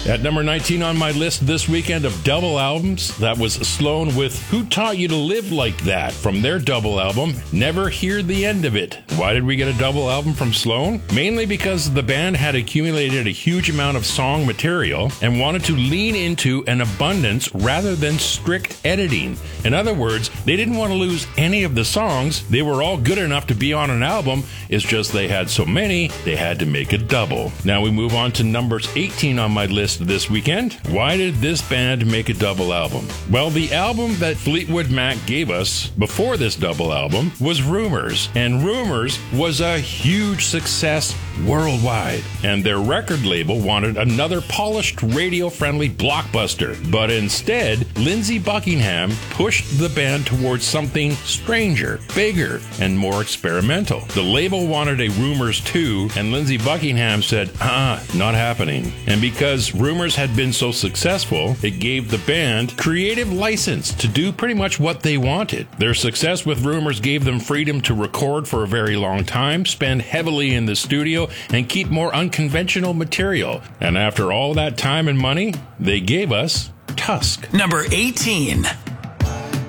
At number 19 on my list this weekend of double albums, that was Sloan with Who Taught You to Live Like That from their double album, Never Hear the End of It. Why did we get a double album from Sloan? Mainly because the band had accumulated a huge amount of song material and wanted to lean into an abundance rather than strict editing. In other words, they didn't want to lose any of the songs. They were all good enough to be on an album. It's just they had so many, they had to make a double. Now we move on to numbers 18 on my list this weekend. Why did this band make a double album? Well, the album that Fleetwood Mac gave us before this double album was Rumors, and Rumors was a huge success worldwide, and their record label wanted another polished radio-friendly blockbuster, but instead, Lindsey Buckingham pushed the band towards something stranger, bigger, and more experimental. The label wanted a Rumors 2, and Lindsey Buckingham said, not happening. And because Rumors had been so successful, it gave the band creative license to do pretty much what they wanted. Their success with Rumors gave them freedom to record for a very long time, spend heavily in the studio, and keep more unconventional material. And after all that time and money, they gave us Tusk. Number 18.